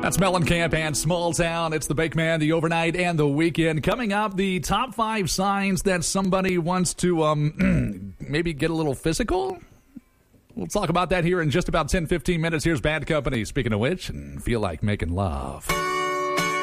That's Mellencamp and Small Town. It's the Bake Man, the Overnight, and the Weekend. Coming up, the top 5 signs that somebody wants to maybe get a little physical. We'll talk about that here in just about 10-15 minutes. Here's Bad Company. Speaking of which, feel like making love.